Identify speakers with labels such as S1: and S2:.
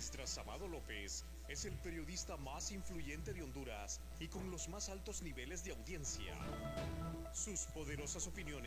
S1: Esdras Amado López es el periodista más influyente de Honduras y con los más altos niveles de audiencia. Sus poderosas opiniones